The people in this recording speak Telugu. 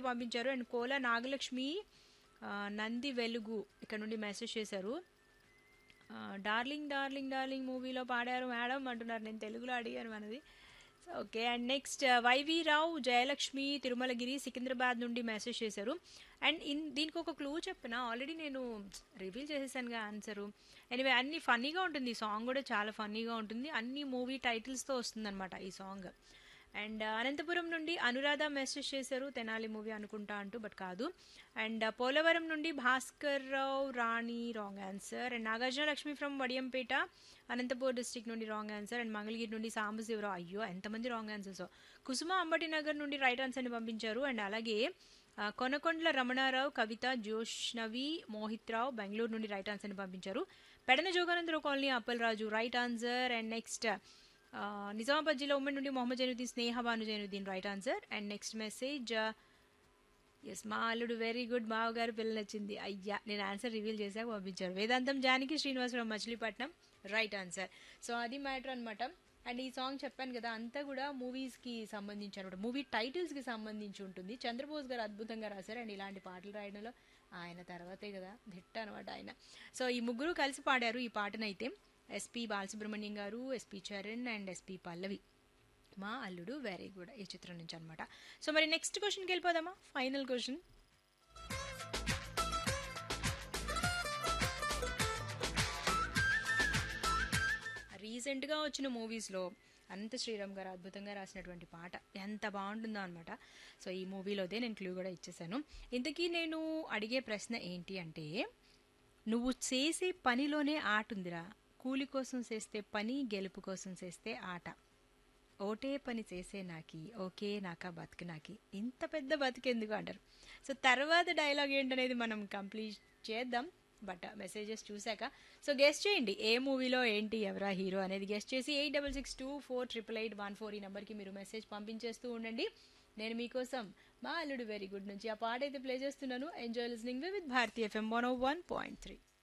పంపించారు. అండ్ కోలా నాగలక్ష్మి నంది వెలుగు ఇక్కడ నుండి మెసేజ్ చేశారు. డార్లింగ్ డార్లింగ్ డార్లింగ్ మూవీలో పాడారు మేడం అంటున్నారు. నేను తెలుగులో అడిగాను మనది. ఓకే. అండ్ నెక్స్ట్ వైవి రావు జయలక్ష్మి తిరుమలగిరి సికింద్రాబాద్ నుండి మెసేజ్ చేశారు. అండ్ దీనికి ఒక క్లూ చెప్పిన ఆల్రెడీ నేను రివీల్ చేసేసానుగా ఆన్సరు. ఎనివే అన్ని ఫన్నీగా ఉంటుంది. ఈ సాంగ్ కూడా చాలా ఫన్నీగా ఉంటుంది. అన్ని మూవీ టైటిల్స్తో వస్తుందన్నమాట ఈ సాంగ్. అండ్ అనంతపురం నుండి అనురాధ మెసేజ్ చేశారు. తెనాలి మూవీ అనుకుంటా అంటూ, బట్ కాదు. అండ్ పోలవరం నుండి భాస్కర్ రావు రాణి wrong answer. And Nagarjuna Lakshmi from Vadiyampeta Anantapur district నుండి రాంగ్ ఆన్సర్. అండ్ మంగళగిరి నుండి సాంబశివరావు, అయ్యో ఎంతమంది రాంగ్ ఆన్సర్స్. కుసుమ అంబటి నగర్ నుండి రైట్ ఆన్సర్ని పంపించారు. అండ్ అలాగే కొనకొండ్ల రమణారావు కవిత జోష్నవి మోహిత్ రావు బెంగళూరు నుండి రైట్ ఆన్సర్ని పంపించారు. Pedana Jogananda Rao colony Appalaraju right answer. And next Nizamabad జిల్లా ఉమ్మడి నుండి మొహమ్మద్ జైనుద్దీన్ స్నేహ Bhanu Zainuddin right answer. And next message yes మా అల్లుడు వెరీ గుడ్ బావగారు పిల్ల నచ్చింది. అయ్యా నేను ఆన్సర్ రివీల్ చేశాక పంపించారు. వేదాంతం Janaki Srinivasarao Machilipatnam right answer. So అది మ్యాటర్ అనమాట. అండ్ ఈ సాంగ్ చెప్పాను కదా అంతా కూడా మూవీస్కి సంబంధించి అనమాట, మూవీ టైటిల్స్కి సంబంధించి ఉంటుంది. చంద్రబోస్ గారు అద్భుతంగా రాశారు. అండ్ ఇలాంటి పాటలు రాయడంలో ఆయన తర్వాతే కదా దిట్ట అనమాట ఆయన. సో ఈ ముగ్గురు కలిసి పాడారు ఈ పాటనైతే. ఎస్పి బాలసుబ్రహ్మణ్యం గారు, ఎస్పి చరణ్ అండ్ ఎస్పి పల్లవి. మా అల్లుడు వెరీ గుడ్ ఈ చిత్రం నుంచి అనమాట. సో మరి నెక్స్ట్ క్వశ్చన్కి వెళ్ళిపోదామా? Final question. రీసెంట్గా వచ్చిన మూవీస్లో అనంత శ్రీరామ్ గారు అద్భుతంగా రాసినటువంటి పాట ఎంత బాగుంటుందో అనమాట. సో ఈ మూవీలోదే నేను క్లూ కూడా ఇచ్చేసాను. ఇంతకీ నేను అడిగే ప్రశ్న ఏంటి అంటే, నువ్వు చేసే పనిలోనే ఆట ఉందిరా. కూలి కోసం చేస్తే పని, గెలుపు కోసం చేస్తే ఆట. ఓటే పని చేసే నాకి ఓకే నాకా బతుకు నాకి, ఇంత పెద్ద బతుకెందుకు అంటారు. సో తర్వాత డైలాగ్ ఏంటనేది మనం కంప్లీట్ చేద్దాం, బట్ మెసేజెస్ చూశాక. సో గెస్ట్ చేయండి ఏ మూవీలో ఏంటి ఎవరా హీరో అనేది గెస్ట్ చేసి 8662488814 ఈ నెంబర్కి మీరు మెసేజ్ పంపించేస్తూ ఉండండి. నేను మీకోసం మా అల్లుడు వెరీ గుడ్ నుంచి ఆ పాట అయితే ప్లే చేస్తున్నాను. Enjoy listening with Bharati FM 101.3.